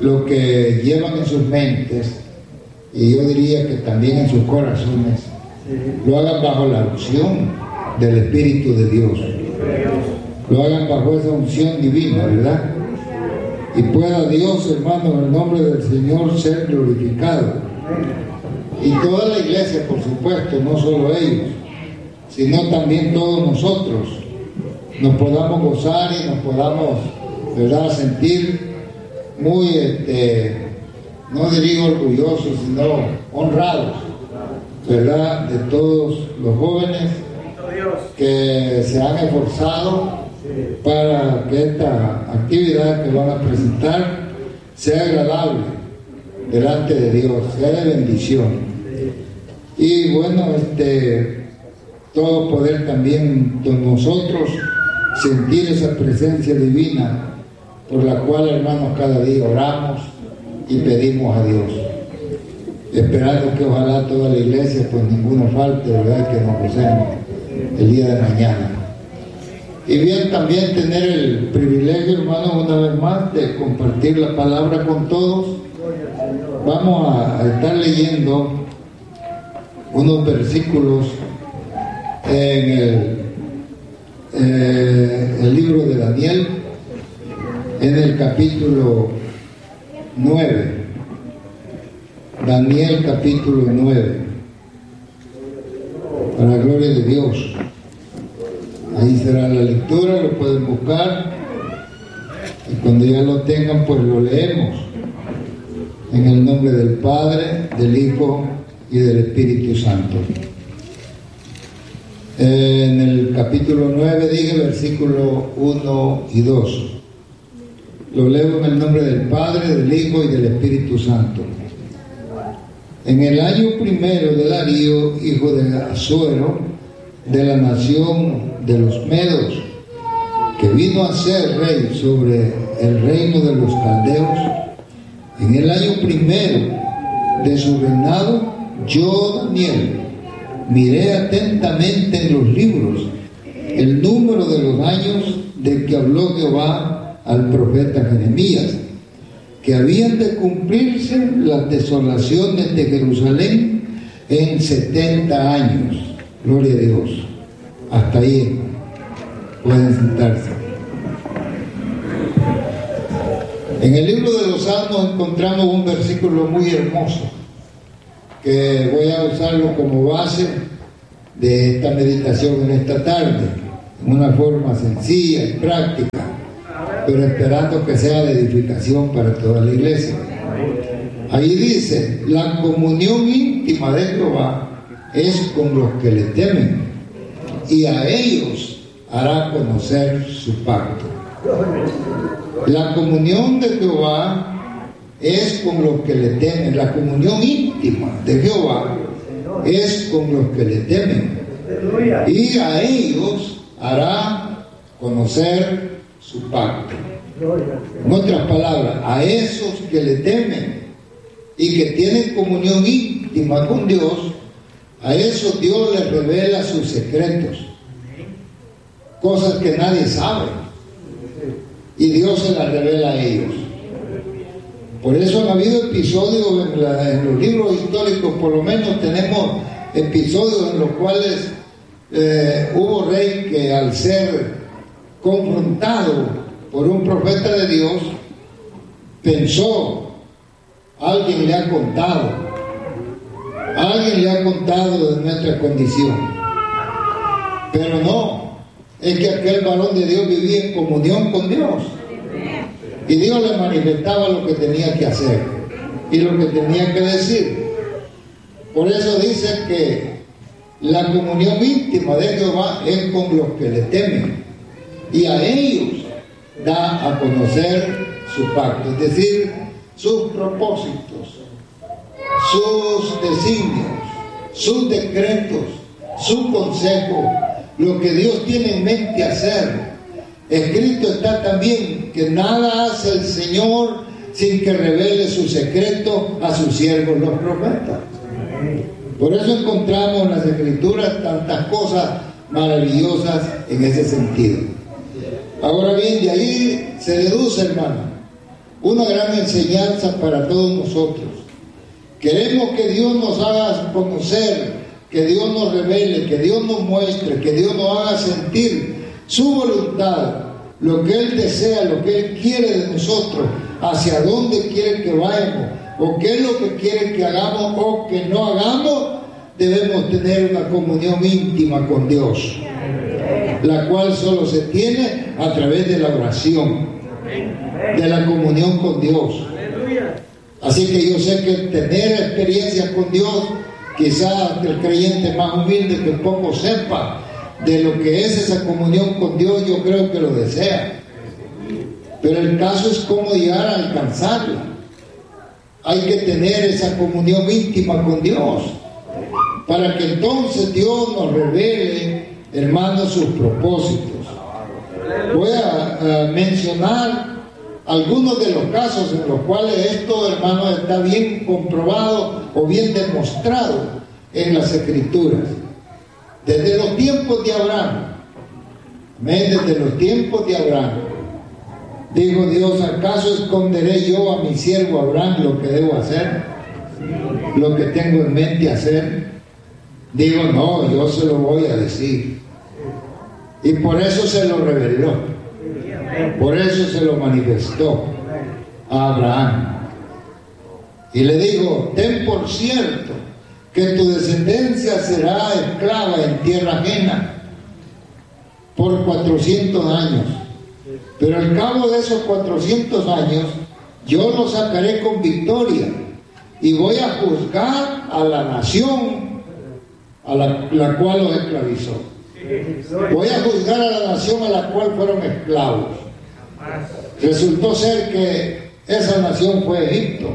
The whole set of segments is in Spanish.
lo que llevan en sus mentes, y yo diría que también en sus corazones, lo hagan bajo la unción del Espíritu de Dios, lo hagan bajo esa unción divina, ¿verdad? Y pueda Dios, hermano, en el nombre del Señor, ser glorificado. Y toda la iglesia, por supuesto, no solo ellos, sino también todos nosotros, nos podamos gozar y nos podamos, ¿verdad?, sentir muy, no diría orgullosos, sino honrados, ¿verdad?, de todos los jóvenes que se han esforzado para que esta actividad que van a presentar sea agradable delante de Dios, sea de bendición. Y bueno, todo poder también con nosotros sentir esa presencia divina por la cual, hermanos, cada día oramos y pedimos a Dios, esperando que ojalá toda la iglesia, pues ninguno falte, ¿verdad?, que nos gocemos el día de mañana. Y bien, también tener el privilegio, hermanos, una vez más, de compartir la palabra con todos. Vamos a estar leyendo unos versículos en el libro de Daniel, en el capítulo 9. Daniel capítulo 9. Para la gloria de Dios. Ahí será la lectura, lo pueden buscar. Y cuando ya lo tengan, pues lo leemos. En el nombre del Padre, del Hijo y del Espíritu Santo. En el capítulo 9 dije versículo 1 y 2. Lo leo en el nombre del Padre, del Hijo y del Espíritu Santo. En el año primero de Darío, hijo de Asuero, de la nación de los Medos, que vino a ser rey sobre el reino de los caldeos, en el año primero de su reinado, yo, Daniel, miré atentamente en los libros el número de los años de que habló Jehová al profeta Jeremías, que habían de cumplirse las desolaciones de Jerusalén en 70 años. Gloria a Dios. Hasta ahí pueden sentarse. En el libro de los Salmos encontramos un versículo muy hermoso que voy a usarlo como base de esta meditación en esta tarde, en una forma sencilla y práctica, pero esperando que sea de edificación para toda la iglesia. Ahí dice: la comunión íntima de Jehová es con los que le temen, y a ellos hará conocer su pacto. La comunión de Jehová es con los que le temen. La comunión íntima de Jehová es con los que le temen, y a ellos hará conocer su pacto. En otras palabras, a esos que le temen y que tienen comunión íntima con Dios, a esos Dios les revela sus secretos, cosas que nadie sabe, y Dios se las revela a ellos. Por eso han habido episodios en los libros históricos, por lo menos tenemos episodios en los cuales hubo rey que, al ser confrontado por un profeta de Dios, pensó: alguien le ha contado de nuestra condición. Pero no, es que aquel varón de Dios vivía en comunión con Dios, y Dios le manifestaba lo que tenía que hacer y lo que tenía que decir. Por eso dice que la comunión íntima de Jehová es con los que le temen, y a ellos da a conocer su pacto, es decir, sus propósitos, sus designios, sus decretos, su consejo, lo que Dios tiene en mente hacer. Escrito está también que nada hace el Señor sin que revele su secreto a sus siervos los profetas. Por eso encontramos en las Escrituras tantas cosas maravillosas en ese sentido. Ahora bien, de ahí se deduce, hermano, una gran enseñanza para todos nosotros. Queremos que Dios nos haga conocer, que Dios nos revele, que Dios nos muestre, que Dios nos haga sentir su voluntad, lo que Él desea, lo que Él quiere de nosotros, hacia dónde quiere que vayamos, o qué es lo que quiere que hagamos o que no hagamos. Debemos tener una comunión íntima con Dios, la cual solo se tiene a través de la oración, de la comunión con Dios. Así que yo sé que tener experiencia con Dios, quizás el creyente más humilde que poco sepa de lo que es esa comunión con Dios, yo creo que lo desea. Pero el caso es cómo llegar a alcanzarla. Hay que tener esa comunión íntima con Dios, para que entonces Dios nos revele, hermanos, sus propósitos. Voy a mencionar algunos de los casos en los cuales esto, hermanos, está bien comprobado o bien demostrado en las Escrituras. Desde los tiempos de Abraham, desde los tiempos de Abraham, dijo Dios: ¿acaso esconderé yo a mi siervo Abraham lo que debo hacer? Lo que tengo en mente hacer. Digo, no, yo se lo voy a decir. Y por eso se lo reveló, por eso se lo manifestó a Abraham. Y le digo: ten por cierto que tu descendencia será esclava en tierra ajena por 400 años. Pero al cabo de esos 400 años, yo los sacaré con victoria y voy a juzgar a la nación a la cual los esclavizó. Voy a juzgar a la nación a la cual fueron esclavos. Resultó ser que esa nación fue Egipto.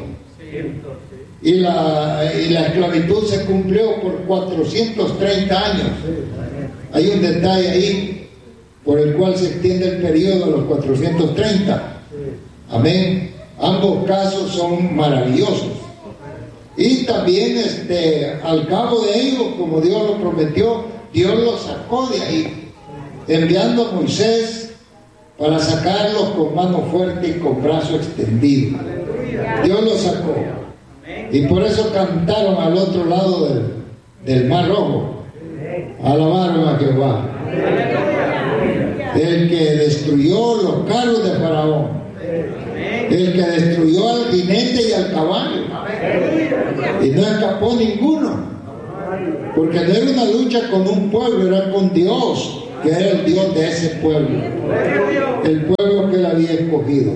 Y la esclavitud se cumplió por 430 años. Hay un detalle ahí por el cual se extiende el periodo a los 430. Amén. Ambos casos son maravillosos. Y también al cabo de ellos, como Dios lo prometió, Dios los sacó de ahí, enviando a Moisés para sacarlos con mano fuerte y con brazo extendido. Dios los sacó. Y por eso cantaron al otro lado del Mar Rojo. Alabaron a Jehová. El que destruyó los carros de Faraón, el que destruyó al jinete y al caballo, y no escapó ninguno, porque no era una lucha con un pueblo, era con Dios, que era el Dios de ese pueblo, el pueblo que él había escogido.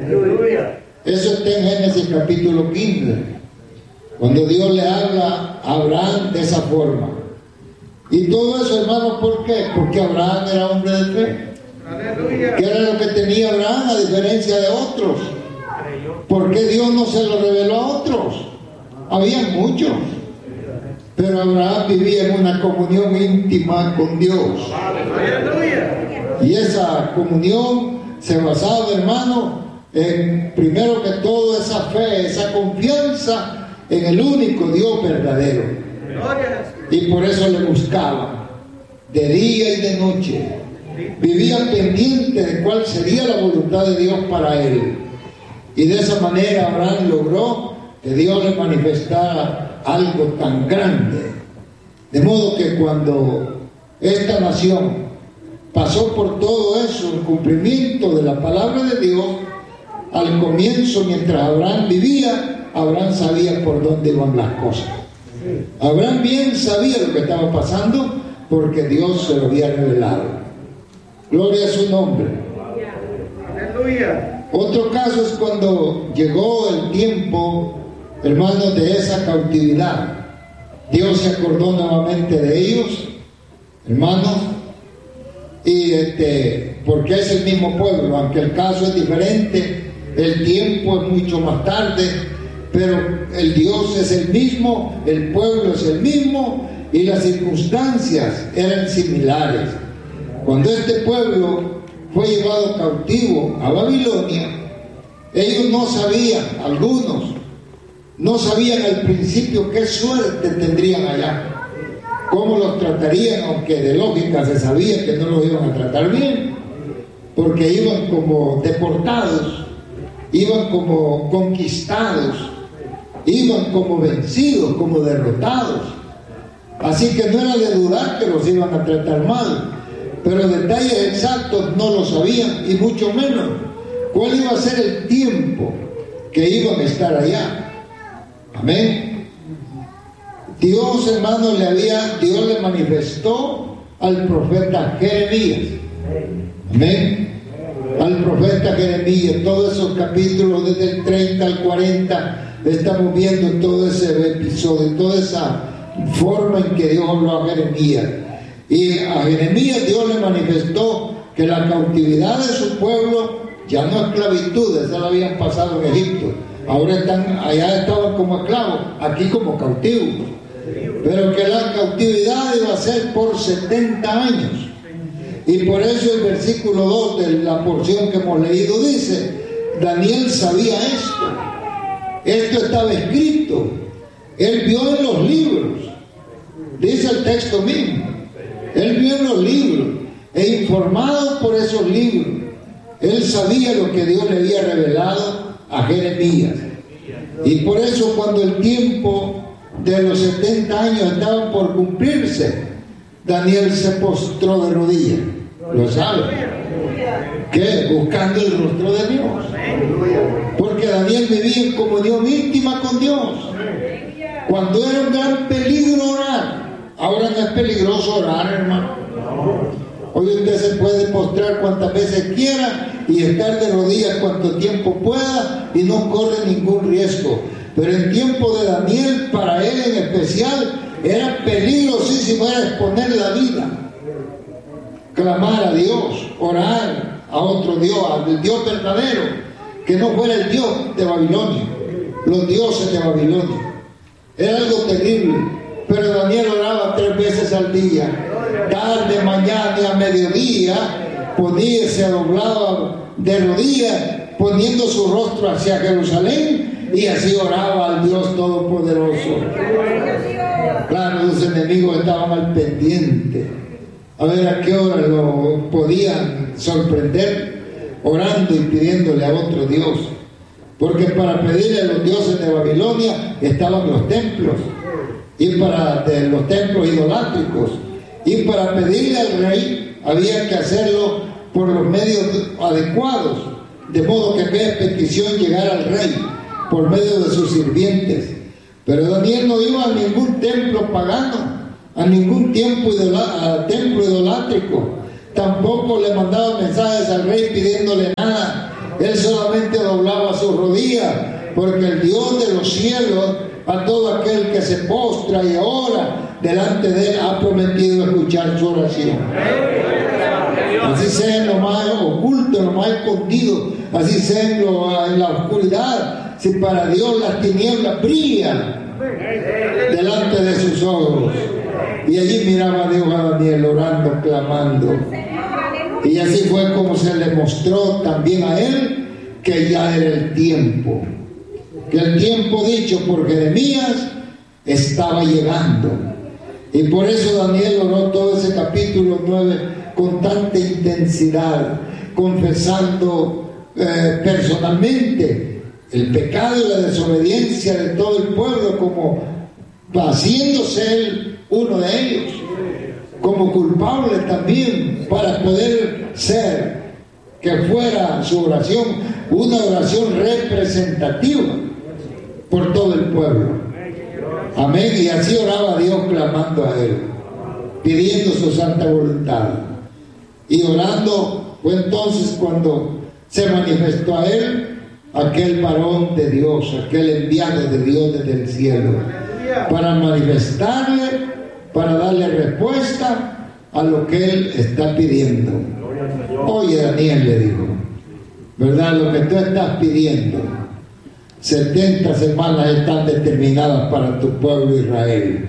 Eso está en Génesis capítulo 15, cuando Dios le habla a Abraham de esa forma. Y todo eso, hermanos, ¿por qué? Porque Abraham era hombre de fe. ¿Qué era lo que tenía Abraham a diferencia de otros? ¿Por qué Dios no se lo reveló a otros? Había muchos, pero Abraham vivía en una comunión íntima con Dios. Y esa comunión se basaba, hermano, en, primero que todo, esa fe, esa confianza en el único Dios verdadero. Y por eso le buscaba de día y de noche. Vivía pendiente de cuál sería la voluntad de Dios para él. Y de esa manera Abraham logró que Dios le manifestara algo tan grande. De modo que cuando esta nación pasó por todo eso, el cumplimiento de la palabra de Dios, al comienzo, mientras Abraham vivía, Abraham sabía por dónde iban las cosas. Abraham bien sabía lo que estaba pasando porque Dios se lo había revelado. Gloria a su nombre. Aleluya. Otro caso es cuando llegó el tiempo, hermanos, de esa cautividad. Dios se acordó nuevamente de ellos, hermanos, y porque es el mismo pueblo, aunque el caso es diferente, el tiempo es mucho más tarde, pero el Dios es el mismo, el pueblo es el mismo y las circunstancias eran similares. Cuando este pueblo fue llevado cautivo a Babilonia, ellos no sabían, algunos no sabían al principio qué suerte tendrían allá, cómo los tratarían, aunque de lógica se sabía que no los iban a tratar bien, porque iban como deportados, iban como conquistados, iban como vencidos, como derrotados. Así que no era de dudar que los iban a tratar mal, pero detalles exactos no lo sabían, y mucho menos cuál iba a ser el tiempo que iban a estar allá. Amén. Dios, hermano, Dios le manifestó al profeta Jeremías. Amén. Al profeta Jeremías, todos esos capítulos desde el 30 al 40, estamos viendo todo ese episodio, toda esa forma en que Dios habló a Jeremías. Y a Jeremías Dios le manifestó que la cautividad de su pueblo ya no es esclavitud, esa la habían pasado en Egipto. Ahora allá estaban como esclavos, aquí como cautivos. Pero que la cautividad iba a ser por 70 años. Y por eso el versículo 2 de la porción que hemos leído dice, Daniel sabía esto. Esto estaba escrito. Él vio en los libros. Dice el texto mismo. Él vio en los libros. E informado por esos libros, él sabía lo que Dios le había revelado a Jeremías. Y por eso cuando el tiempo de los 70 años estaban por cumplirse, Daniel se postró de rodillas. ¿Lo sabe? ¿Qué? Buscando el rostro de Dios. Porque Daniel vivía en comunión íntima con Dios. Cuando era un gran peligro orar, ahora no es peligroso orar, hermano. Hoy usted se puede postrar cuantas veces quiera y estar de rodillas cuanto tiempo pueda y no corre ningún riesgo. Pero en tiempo de Daniel, para él en especial, era peligrosísimo, era exponer la vida. Clamar a Dios, orar a otro Dios, al Dios verdadero, que no fuera el Dios de Babilonia, los dioses de Babilonia. Era algo terrible, pero Daniel oraba 3 veces al día, tarde, mañana y a mediodía, se doblaba de rodillas, poniendo su rostro hacia Jerusalén, y así oraba al Dios Todopoderoso. Claro, los enemigos estaban al pendiente, a ver a qué hora lo podían sorprender, orando y pidiéndole a otro Dios. Porque para pedirle a los dioses de Babilonia estaban los templos, y de los templos idolátricos. Y para pedirle al rey había que hacerlo por los medios adecuados, de modo que aquella petición llegara al rey por medio de sus sirvientes. Pero Daniel no iba a ningún templo pagano, a ningún templo idolátrico. Tampoco le mandaba mensajes al rey pidiéndole nada. Él solamente doblaba sus rodillas, porque el Dios de los cielos, a todo aquel que se postra y ora delante de él, ha prometido escuchar su oración. Así sea en lo más oculto, en lo más escondido, así sea en la oscuridad. Si para Dios las tinieblas brillan delante de sus ojos. Y allí miraba a Dios a Daniel orando, clamando. Y así fue como se le mostró también a él que ya era el tiempo. Que el tiempo dicho por Jeremías estaba llegando. Y por eso Daniel oró todo ese capítulo 9 con tanta intensidad, confesando personalmente el pecado y la desobediencia de todo el pueblo, como haciéndose él uno de ellos, como culpable también, para poder ser, que fuera su oración una oración representativa por todo el pueblo. Amén. Y así oraba a Dios, clamando a él, pidiendo su santa voluntad. Y orando fue entonces cuando se manifestó a él aquel varón de Dios, aquel enviado de Dios desde el cielo, para manifestarle, para darle respuesta a lo que él está pidiendo. Oye, Daniel, le dijo, ¿verdad? Lo que tú estás pidiendo, 70 semanas están determinadas para tu pueblo Israel.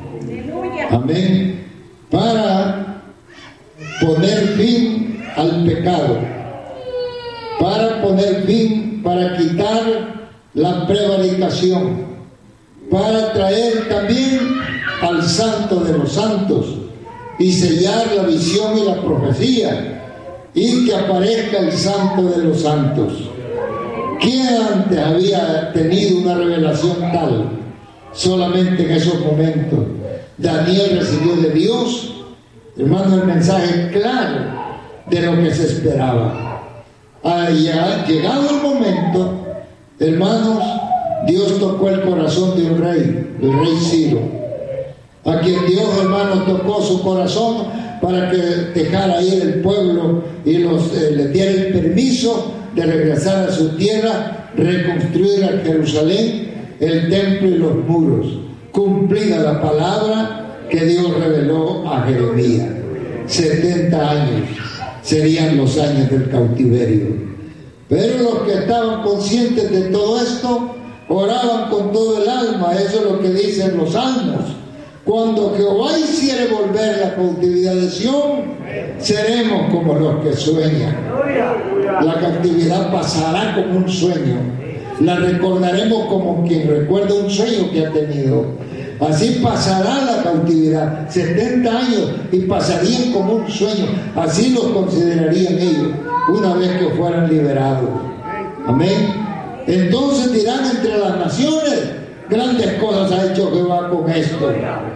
Amén. Para poner fin al pecado, para poner fin, para quitar la prevaricación, para traer también al santo de los santos y sellar la visión y la profecía, y que aparezca el santo de los santos, ¿Quién antes había tenido una revelación tal? Solamente en esos momentos Daniel recibió de Dios, hermano, el mensaje claro de lo que se esperaba. Llegado el momento, hermanos, Dios tocó el corazón de un rey, el rey Ciro, a quien Dios, hermanos, tocó su corazón para que dejara ir el pueblo y le diera el permiso de regresar a su tierra, reconstruir a Jerusalén, el templo y los muros, cumplida la palabra que Dios reveló a Jeremías. 70 años serían los años del cautiverio. Pero los que estaban conscientes de todo esto oraban con todo el alma. Eso es lo que dicen los salmos: cuando Jehová hiciere volver la cautividad de Sión, seremos como los que sueñan. La cautividad pasará como un sueño. La recordaremos como quien recuerda un sueño que ha tenido. Así pasará la cautividad, 70 años, y pasarían como un sueño. Así los considerarían ellos una vez que fueran liberados. Amén. Entonces dirán entre las naciones: grandes cosas ha hecho Jehová con esto.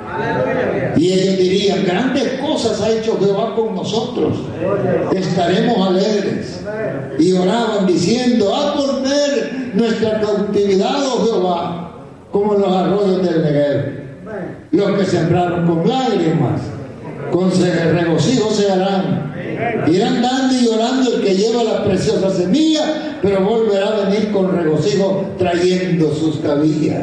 Y ellos dirían: grandes cosas ha hecho Jehová con nosotros, estaremos alegres. Y oraban diciendo: haz volver nuestra cautividad, oh Jehová, como los arroyos del Negev. Los que sembraron con lágrimas, con regocijo se harán. Irán dando y llorando el que lleva la preciosa semilla, pero volverá a venir con regocijo trayendo sus cabillas.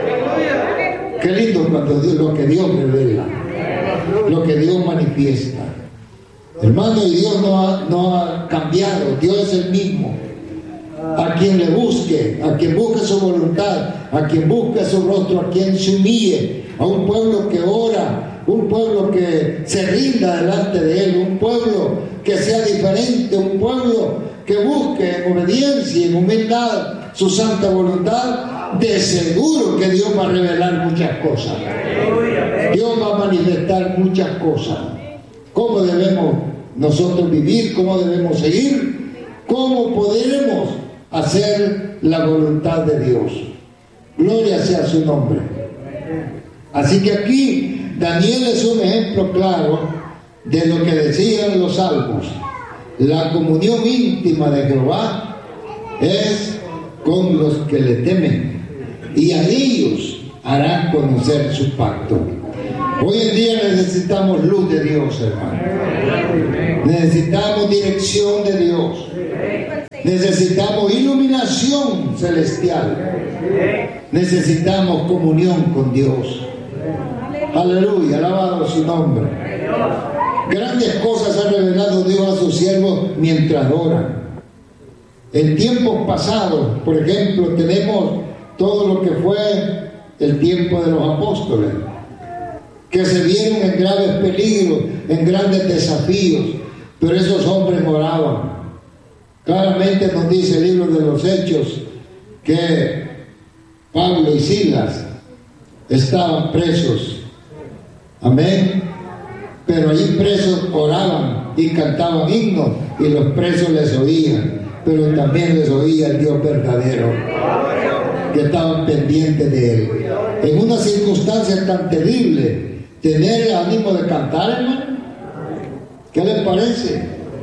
Qué lindo cuando lo que Dios revela, lo que Dios manifiesta. Hermano, y Dios no ha cambiado. Dios es el mismo. A quien le busque, a quien busque su voluntad, a quien busque su rostro, a quien se humille, a un pueblo que ora, un pueblo que se rinda delante de Él, un pueblo que sea diferente, un pueblo que busque en obediencia y en humildad su santa voluntad, de seguro que Dios va a revelar muchas cosas. Dios va a manifestar muchas cosas. ¿Cómo debemos nosotros vivir? ¿Cómo debemos seguir? ¿Cómo podremos hacer la voluntad de Dios? Gloria sea su nombre. Así que aquí Daniel es un ejemplo claro de lo que decían los salmos. La comunión íntima de Jehová es con los que le temen, y a ellos harán conocer su pacto. Hoy en día necesitamos luz de Dios, hermano. Necesitamos dirección de Dios. Necesitamos iluminación celestial. Necesitamos comunión con Dios. Aleluya, alabado su nombre. Grandes cosas ha revelado Dios a sus siervos mientras oran. En tiempos pasados, por ejemplo, tenemos todo lo que fue el tiempo de los apóstoles, que se vieron en graves peligros, en grandes desafíos, pero esos hombres oraban. Claramente nos dice el libro de los Hechos que Pablo y Silas estaban presos. Amén. Pero allí presos oraban y cantaban himnos, y los presos les oían, pero también les oía el Dios verdadero, que estaban pendientes de Él. En una circunstancia tan terrible, tener el ánimo de cantar, hermano, ¿qué les parece?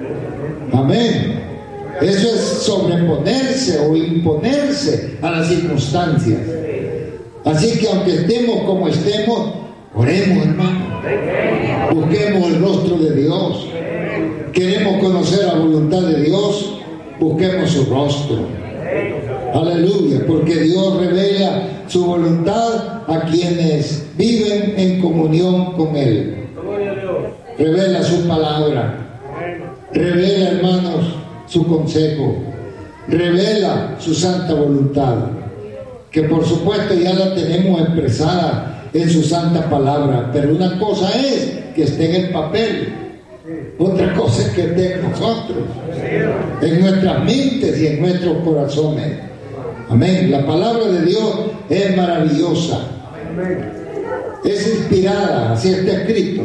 Amén. Eso es sobreponerse o imponerse a las circunstancias. Así que aunque estemos como estemos, oremos, hermano. Busquemos el rostro de Dios. Queremos conocer la voluntad de Dios, busquemos su rostro. Aleluya, porque Dios revela su voluntad a quienes viven en comunión con Él. Revela su palabra. Revela, hermanos, su consejo. Revela su santa voluntad, que por supuesto ya la tenemos expresada en su santa palabra. Pero una cosa es que esté en el papel, otra cosa es que esté en nosotros, en nuestras mentes y en nuestros corazones. Amén. La palabra de Dios es maravillosa, es inspirada, así está escrito.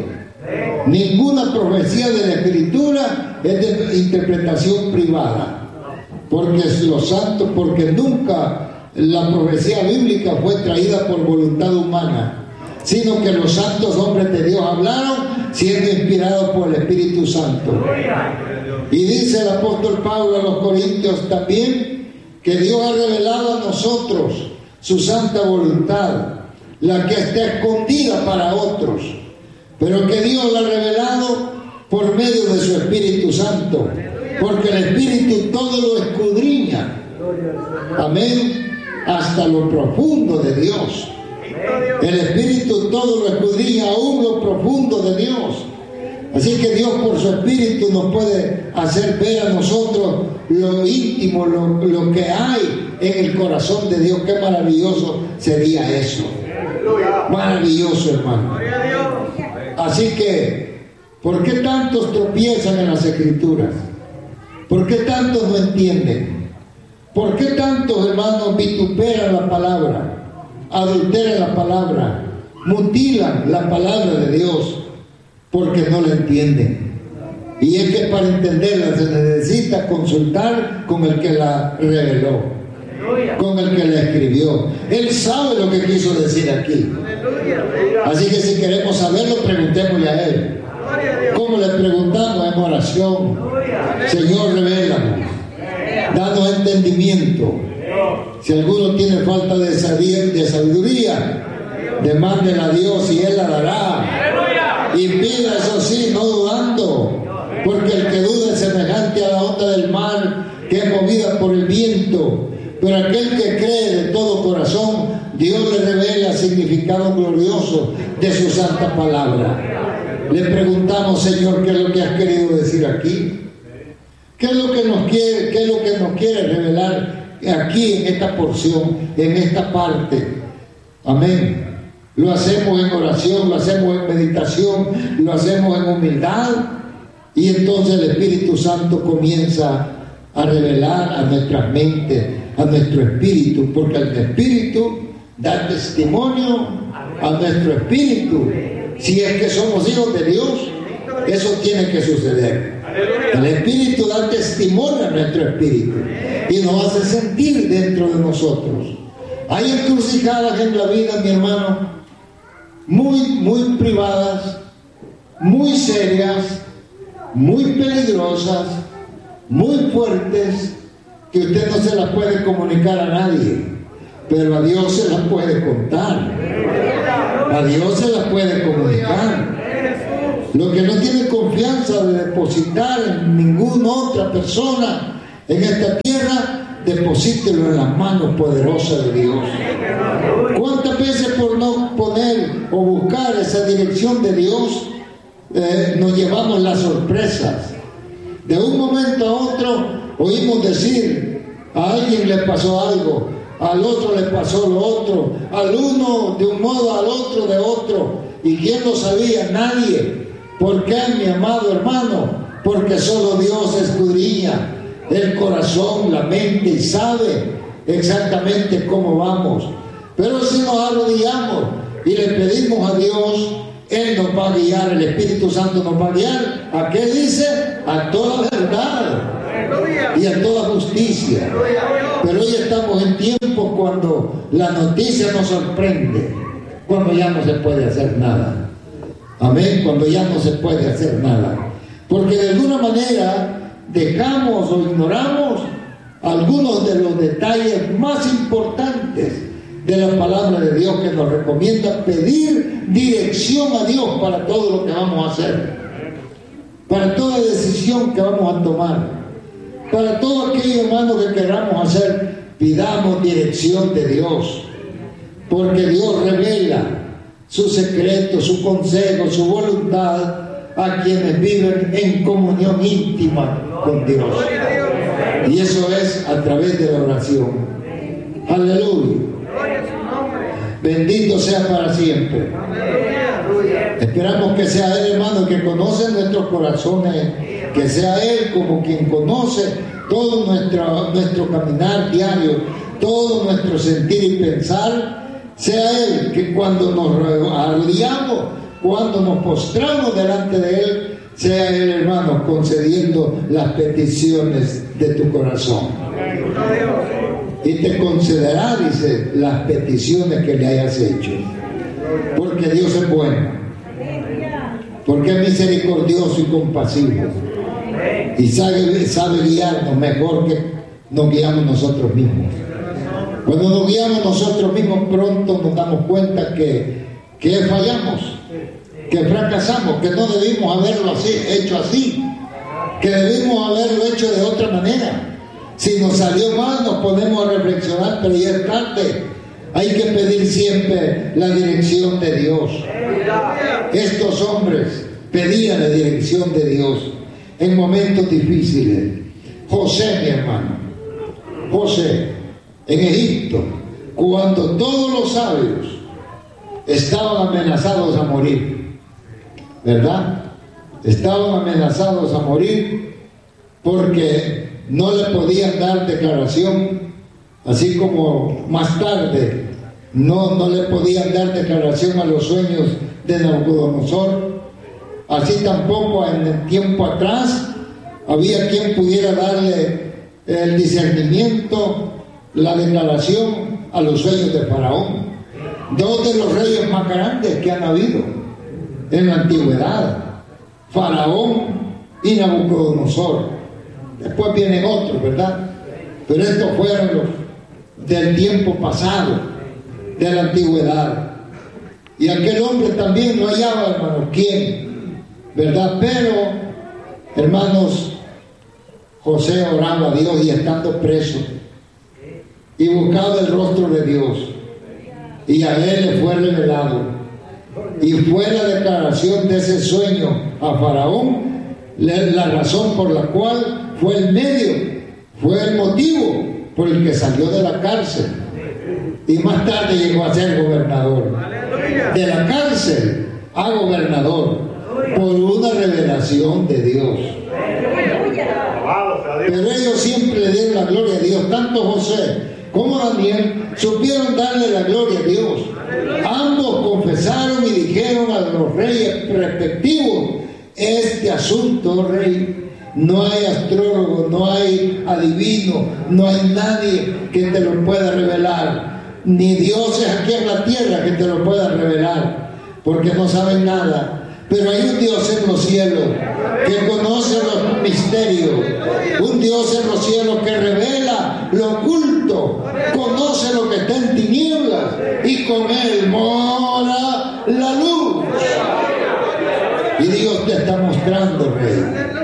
Ninguna profecía de la Escritura es de interpretación privada. porque los santos, porque nunca la profecía bíblica fue traída por voluntad humana, sino que los santos hombres de Dios hablaron siendo inspirados por el Espíritu Santo. Y dice el apóstol Pablo a los Corintios también que Dios ha revelado a nosotros su santa voluntad, la que está escondida para otros, pero que Dios la ha revelado por medio de su Espíritu Santo, porque el Espíritu todo lo escudriña, amén, hasta lo profundo de Dios. El Espíritu todo lo escudriña, aún lo profundo de Dios. Así que Dios por su Espíritu nos puede hacer ver a nosotros lo íntimo, lo que hay en el corazón de Dios. Qué maravilloso sería eso. Maravilloso, hermano. Así que, ¿por qué tantos tropiezan en las Escrituras? ¿Por qué tantos no entienden? ¿Por qué tantos, hermanos, vituperan la palabra, adulteran la palabra, mutilan la palabra de Dios? Porque no la entienden. Y es que para entenderla se necesita consultar con el que la reveló, con el que la escribió. Él sabe lo que quiso decir aquí. Así que si queremos saberlo, preguntémosle a Él. ¿Cómo le preguntamos? En oración. Señor, revélanos, danos entendimiento. Si alguno tiene falta de sabiduría, demándela a Dios y Él la dará. Y pida, eso sí, no dudando, porque el que duda es semejante a la onda del mar que es movida por el viento. Pero aquel que cree de todo corazón, Dios le revela el significado glorioso de su santa palabra. Le preguntamos, Señor, ¿qué es lo que has querido decir aquí? ¿Qué es lo que nos quiere revelar aquí en esta porción, en esta parte? Amén. Lo hacemos en oración, lo hacemos en meditación, lo hacemos en humildad, y entonces el Espíritu Santo comienza a revelar a nuestras mentes, a nuestro espíritu, porque el Espíritu da testimonio a nuestro espíritu. Si es que somos hijos de Dios, eso tiene que suceder. El Espíritu da testimonio a nuestro espíritu y nos hace sentir dentro de nosotros. Hay encrucijadas en la vida, mi hermano, muy privadas, muy serias, muy peligrosas, muy fuertes, que usted no se las puede comunicar a nadie, pero a Dios se las puede contar, a Dios se las puede comunicar. Lo que no tiene confianza de depositar en ninguna otra persona en esta tierra, deposítelo en las manos poderosas de Dios. ¿Cuántas veces por no poner o buscar esa dirección de Dios nos llevamos las sorpresas? De un momento a otro oímos decir, a alguien le pasó algo, al otro le pasó lo otro, al uno de un modo, al otro de otro. ¿Y quién lo sabía? Nadie. ¿Por qué, mi amado hermano? Porque solo Dios escudriña el corazón, la mente, y sabe exactamente cómo vamos. Pero si nos arrodillamos y le pedimos a Dios, Él nos va a guiar, el Espíritu Santo nos va a guiar. ¿A qué dice? A toda verdad y a toda justicia. Pero hoy estamos en tiempos cuando la noticia nos sorprende, cuando ya no se puede hacer nada. Amén, cuando ya no se puede hacer nada. Porque de alguna manera dejamos o ignoramos algunos de los detalles más importantes de la palabra de Dios, que nos recomienda pedir dirección a Dios para todo lo que vamos a hacer, para toda decisión que vamos a tomar, para todo aquello, hermano, que queramos hacer. Pidamos dirección de Dios, porque Dios revela su secreto, su consejo, su voluntad a quienes viven en comunión íntima con Dios. Y eso es a través de la oración. Aleluya. Bendito sea para siempre. Esperamos que sea Él, hermano, que conoce nuestros corazones, que sea Él como quien conoce todo nuestro caminar diario, todo nuestro sentir y pensar. Sea Él que cuando nos arrodillamos, cuando nos postramos delante de Él, sea Él, hermano, concediendo las peticiones de tu corazón. Y te concederá, dice, las peticiones que le hayas hecho. Porque Dios es bueno. Porque es misericordioso y compasivo. Y sabe guiarnos mejor que nos guiamos nosotros mismos. Cuando nos guiamos nosotros mismos, pronto nos damos cuenta que fallamos, que fracasamos, que no debimos haberlo hecho así, que debimos haberlo hecho de otra manera. Si nos salió mal, nos ponemos a reflexionar, pero ya es tarde. Hay que pedir siempre la dirección de Dios. Estos hombres pedían la dirección de Dios en momentos difíciles. José, mi hermano, José, en Egipto, cuando todos los sabios estaban amenazados a morir, ¿verdad? Estaban amenazados a morir porque no le podían dar declaración, así como más tarde no le podían dar declaración a los sueños de Nabucodonosor. Así tampoco en el tiempo atrás había quien pudiera darle el discernimiento, la declaración a los sueños de Faraón. Dos de los reyes más grandes que han habido en la antigüedad, Faraón y Nabucodonosor. Después vienen otros, ¿verdad? Pero estos fueron los del tiempo pasado, de la antigüedad. Y aquel hombre también no hallaba, hermanos, quién, ¿verdad? Pero, hermanos, José oraba a Dios y estando preso, y buscaba el rostro de Dios, y a él le fue revelado, y fue la declaración de ese sueño a Faraón, la razón por la cual fue el medio, fue el motivo por el que salió de la cárcel, y más tarde llegó a ser gobernador. De la cárcel a gobernador, por una revelación de Dios. Pero ellos siempre le dieron la gloria a Dios. Tanto José como Daniel supieron darle la gloria a Dios. Ambos confesaron y dijeron a los reyes respectivos: este asunto, rey, no hay astrólogo, no hay adivino, no hay nadie que te lo pueda revelar, ni dioses aquí en la tierra que te lo pueda revelar, porque no saben nada. Pero hay un Dios en los cielos que conoce los misterios, un Dios en los cielos que revela lo oculto, conoce lo que está en tinieblas, y con él mora la luz. Y Dios te está mostrando, rey,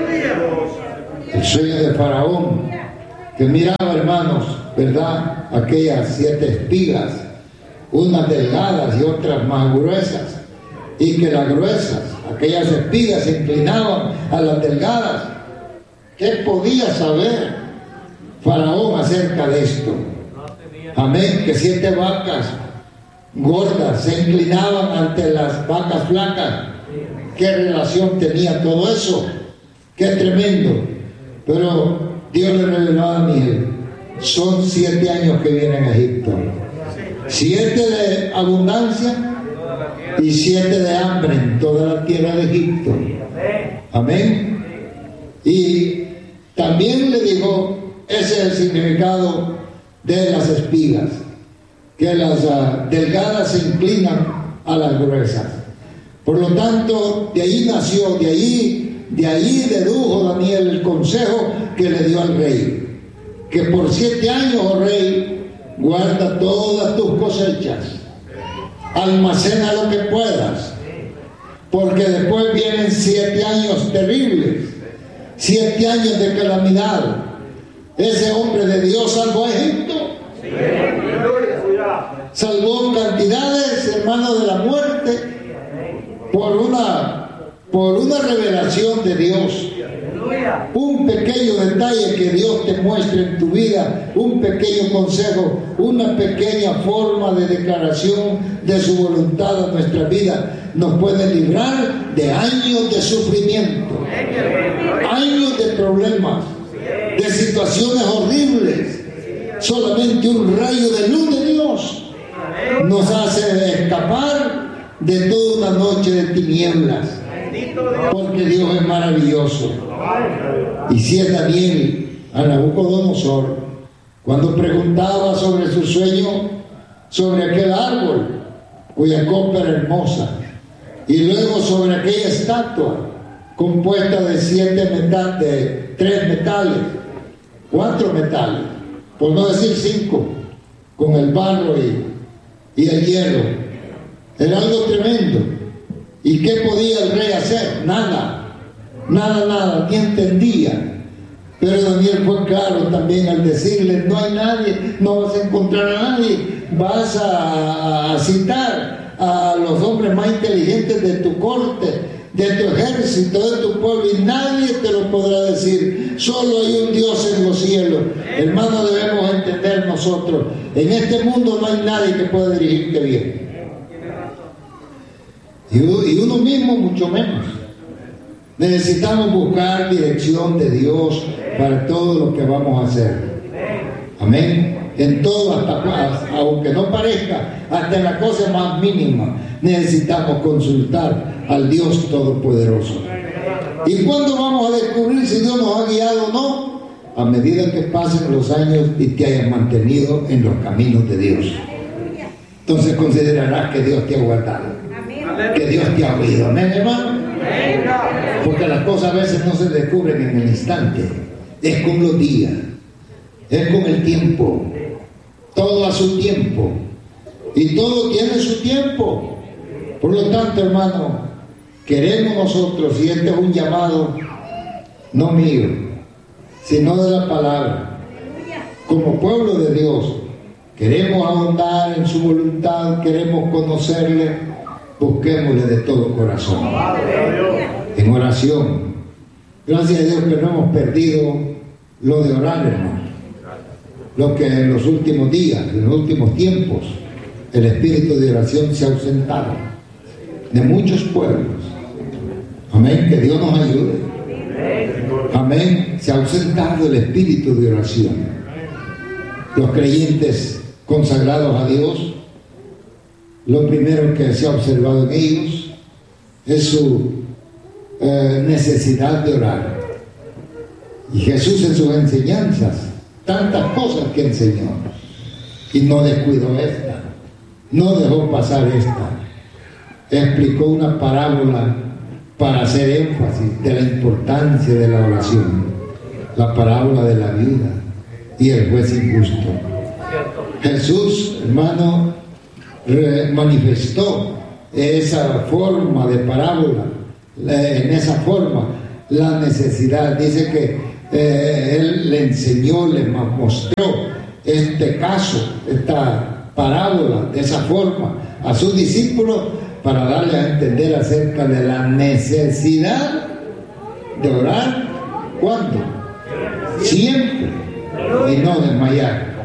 el sueño de Faraón, que miraba, hermanos, ¿verdad?, aquellas 7 espigas, unas delgadas y otras más gruesas, y que las gruesas, aquellas espigas, se inclinaban a las delgadas. ¿Qué podía saber Faraón acerca de esto? Amén, que 7 vacas gordas se inclinaban ante las vacas flacas. ¿Qué relación tenía todo eso? ¡Qué tremendo! Pero Dios le reveló a Daniel: son 7 años que vienen a Egipto. 7 de abundancia y 7 de hambre en toda la tierra de Egipto. Amén. Y también le dijo, ese es el significado de las espigas, que las delgadas se inclinan a las gruesas. Por lo tanto, de ahí nació, de ahí dedujo Daniel el consejo que le dio al rey: que por 7 años, oh rey, guarda todas tus cosechas, almacena lo que puedas, porque después vienen 7 años terribles, 7 años de calamidad. Ese hombre de Dios salvó a Egipto, salvó cantidades, hermanos, de la muerte, por una revelación de Dios. Un pequeño detalle que Dios te muestre en tu vida, un pequeño consejo, una pequeña forma de declaración de su voluntad a nuestra vida, nos puede librar de años de sufrimiento, años de problemas, de situaciones horribles. Solamente un rayo de luz de Dios nos hace escapar de toda una noche de tinieblas. porque Dios es maravilloso. Y si es Daniel a Nabucodonosor, cuando preguntaba sobre su sueño, sobre aquel árbol cuya copa era hermosa, y luego sobre aquella estatua compuesta de 3 metales, 4 metales, por no decir 5, con el barro y el hierro. Era algo tremendo. ¿Y qué podía el rey hacer? Nada, ni entendía. Pero Daniel fue claro también al decirle: no hay nadie, no vas a encontrar a nadie, vas a citar a los hombres más inteligentes de tu corte, de tu ejército, de tu pueblo, y nadie te lo podrá decir. Solo hay un Dios en los cielos. Hermano, debemos entender nosotros: en este mundo no hay nadie que pueda dirigirte bien, y uno mismo mucho menos. Necesitamos buscar dirección de Dios para todo lo que vamos a hacer. Amén. En todo, aunque no parezca, hasta en la cosa más mínima, necesitamos consultar al Dios Todopoderoso. ¿Y cuándo vamos a descubrir si Dios nos ha guiado o no? A medida que pasen los años y te hayas mantenido en los caminos de Dios. Entonces considerarás que Dios te ha guardado, que Dios te ha oído. Amén, hermano. Porque las cosas a veces no se descubren en el instante, es con los días, es con el tiempo. Todo a su tiempo, y todo tiene su tiempo. Por lo tanto, hermano, queremos nosotros, y este es un llamado no mío, sino de la palabra, como pueblo de Dios, queremos ahondar en su voluntad, queremos conocerle, busquémosle de todo corazón, en oración. Gracias a Dios que no hemos perdido lo de orar, hermano. Lo que en los últimos días, en los últimos tiempos, el espíritu de oración se ha ausentado de muchos pueblos. Amén, que Dios nos ayude. Amén, se ha ausentado el espíritu de oración. Los creyentes consagrados a Dios, lo primero que se ha observado en ellos es su necesidad de orar. Y Jesús en sus enseñanzas, tantas cosas que enseñó, y no descuidó esta, no dejó pasar esta. Explicó una parábola para hacer énfasis de la importancia de la oración, la parábola de la viuda y el juez injusto. Jesús, hermano, manifestó esa forma de parábola, en esa forma la necesidad. Dice que Él le enseñó, le mostró este caso, esta parábola de esa forma a sus discípulos para darle a entender acerca de la necesidad de orar. ¿Cuándo? Siempre, y no desmayar.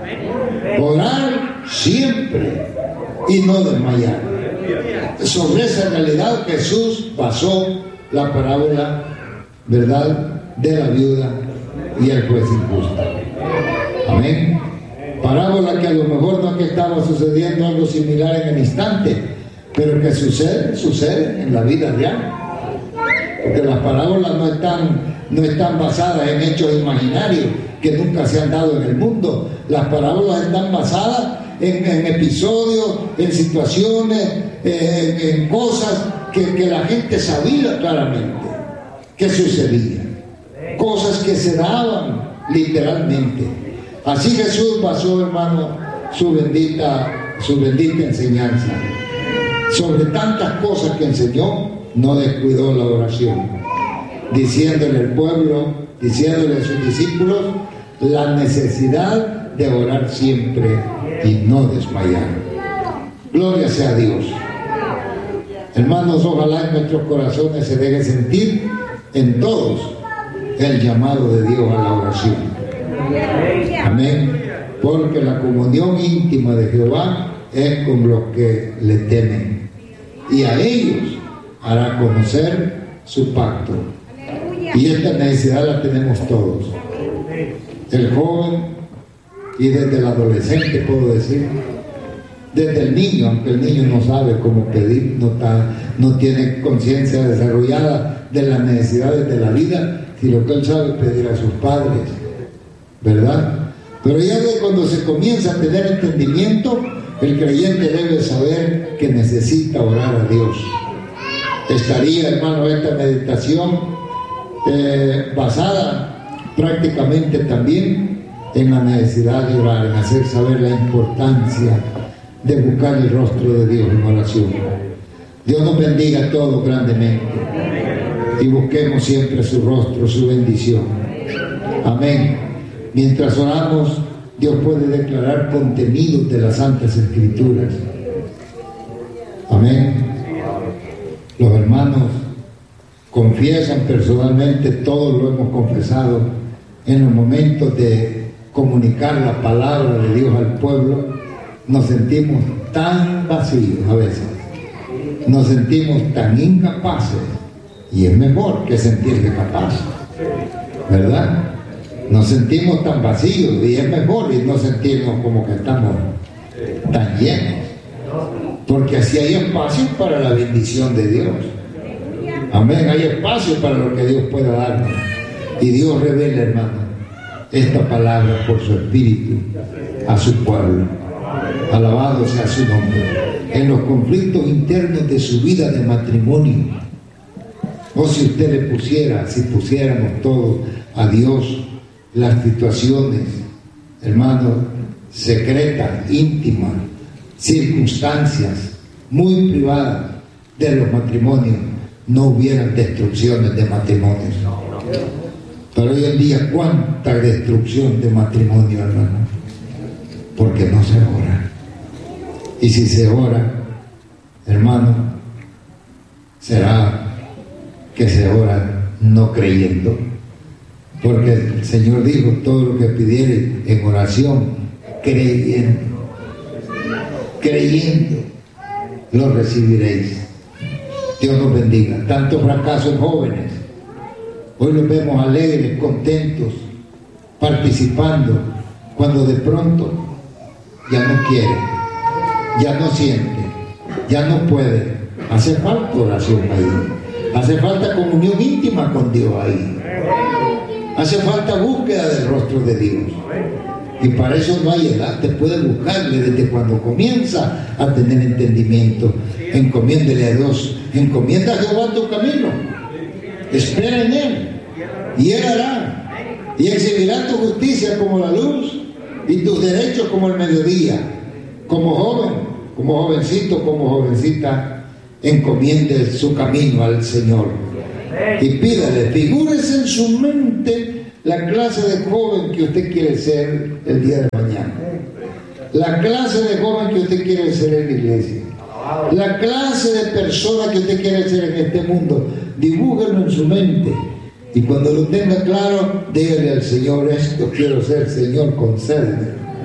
Orar siempre y no desmayar. Sobre esa realidad Jesús basó la parábola, ¿verdad?, de la viuda y el juez injusto. Amén. Parábola que a lo mejor no es que estaba sucediendo algo similar en el instante, pero que sucede en la vida real. Porque las parábolas no están basadas en hechos imaginarios que nunca se han dado en el mundo. Las parábolas están basadas en episodios, en situaciones, en cosas que la gente sabía claramente que sucedían, cosas que se daban literalmente. Así Jesús basó, hermano, su bendita enseñanza. Sobre tantas cosas que enseñó, no descuidó la oración, diciéndole al pueblo, diciéndole a sus discípulos la necesidad de orar siempre y no desmayar. Gloria sea a Dios. Hermanos, ojalá en nuestros corazones se deje sentir en todos el llamado de Dios a la oración. Amén. Porque la comunión íntima de Jehová es con los que le temen, y a ellos hará conocer su pacto. Y esta necesidad la tenemos todos, el joven y desde el adolescente, puedo decir, desde el niño, aunque el niño no sabe cómo pedir, no tiene conciencia desarrollada de las necesidades de la vida, si lo que él sabe pedir a sus padres, ¿verdad? Pero ya cuando se comienza a tener entendimiento, el creyente debe saber que necesita orar a Dios. Estaría, hermano, esta meditación basada prácticamente también en la necesidad de orar, en hacer saber la importancia de buscar el rostro de Dios en oración. Dios nos bendiga a todos grandemente y busquemos siempre su rostro, su bendición. Amén. Mientras oramos, Dios puede declarar contenidos de las Santas Escrituras. Amén. Los hermanos confiesan personalmente, todos lo hemos confesado, en los momentos de comunicar la palabra de Dios al pueblo, nos sentimos tan vacíos a veces, nos sentimos tan incapaces, y es mejor que sentirse capaz, ¿verdad? Nos sentimos tan vacíos y es mejor y no sentirnos como que estamos tan llenos, porque así hay espacio para la bendición de Dios. Amén, hay espacio para lo que Dios pueda darnos, y Dios revela, hermano, esta palabra por su Espíritu a su pueblo. Alabado sea su nombre. En los conflictos internos de su vida de matrimonio, o si usted le pusiera, si pusiéramos todos a Dios las situaciones, hermanos, secretas, íntimas, circunstancias muy privadas de los matrimonios, no hubieran destrucciones de matrimonios. Pero hoy en día, ¿cuánta destrucción de matrimonio, hermano? Porque no se ora. Y si se ora, hermano, será que se ora no creyendo. Porque el Señor dijo, todo lo que pidiere en oración, creyendo, lo recibiréis. Dios nos bendiga. Tantos fracasos jóvenes, hoy los vemos alegres, contentos, participando, cuando de pronto ya no quiere, ya no siente, ya no puede. Hace falta oración ahí, hace falta comunión íntima con Dios ahí, hace falta búsqueda del rostro de Dios. Y para eso no hay edad, te puede buscarle desde cuando comienza a tener entendimiento. Encomiéndele a Dios, encomienda a Jehová tu camino, espera en Él, y Él hará, y exhibirá tu justicia como la luz, y tus derechos como el mediodía. Como joven, como jovencito, como jovencita, encomiende su camino al Señor, y pídale, figúrese en su mente la clase de joven que usted quiere ser el día de mañana, la clase de joven que usted quiere ser en la iglesia, la clase de persona que usted quiere ser en este mundo. Dibújelo en su mente, y cuando lo tenga claro, dígale al Señor, esto quiero ser, Señor, concédeme,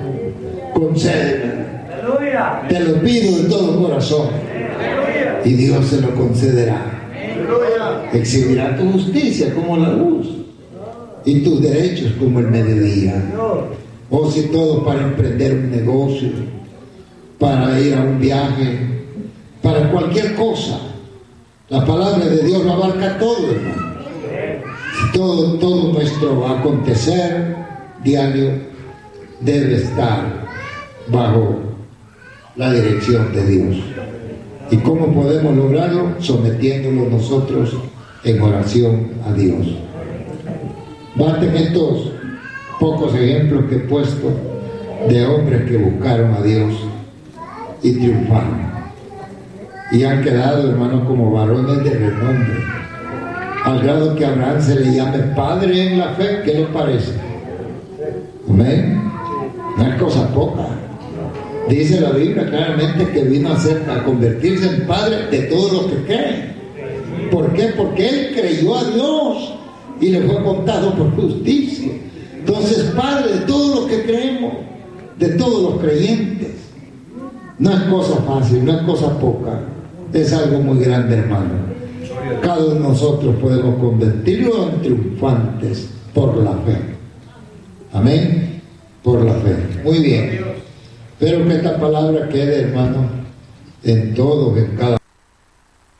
te lo pido de todo corazón, y Dios se lo concederá. Exhibirá tu justicia como la luz, y tus derechos como el mediodía. O si todo, para emprender un negocio, para ir a un viaje, para cualquier cosa, la palabra de Dios lo abarca todo, hermano. Todo nuestro acontecer diario debe estar bajo la dirección de Dios. ¿Y cómo podemos lograrlo? Sometiéndonos nosotros en oración a Dios. Basten estos pocos ejemplos que he puesto de hombres que buscaron a Dios y triunfaron, y han quedado, hermanos, como varones de renombre, al grado que a Abraham se le llame padre en la fe. ¿Qué les parece? Amén. No es cosa poca. Dice la Biblia claramente que vino a convertirse en padre de todos los que creen. ¿Por qué? Porque él creyó a Dios y le fue contado por justicia. Entonces, padre de todos los que creemos, de todos los creyentes. No es cosa fácil, no es cosa poca, es algo muy grande, hermano. Cada uno de nosotros podemos convertirlo en triunfantes por la fe. Amén, por la fe. Muy bien. Espero que esta palabra quede, hermano, en todos, en cada